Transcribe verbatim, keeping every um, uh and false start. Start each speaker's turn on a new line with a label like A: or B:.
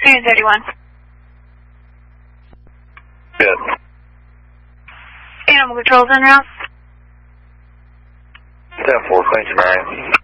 A: Unit thirty-one.
B: Good.
A: Animal control's in route.
B: ten four, thank you, Marion.